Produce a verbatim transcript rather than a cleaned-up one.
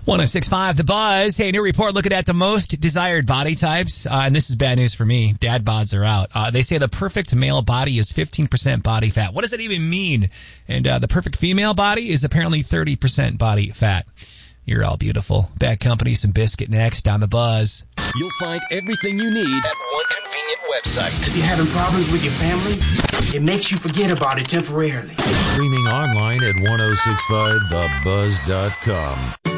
one oh six point five The Buzz. Hey, new report looking at the most desired body types. Uh, and this is bad news for me. Dad bods are out. Uh, they say the perfect male body is fifteen percent body fat. What does that even mean? And uh, the perfect female body is apparently thirty percent body fat. You're all beautiful. Bad Company, some biscuit next on The Buzz. You'll find everything you need at one convenient website. If you're having problems with your family, it makes you forget about it temporarily. Streaming online at ten sixty-five the buzz dot com.